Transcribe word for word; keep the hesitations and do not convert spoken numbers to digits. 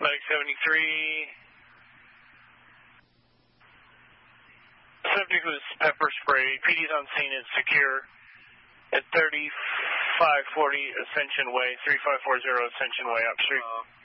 Medic seventy-three. Subject was pepper sprayed. P D's on scene is secure at thirty-five forty Ascension Way, three five four zero Ascension Way, upstream. Uh,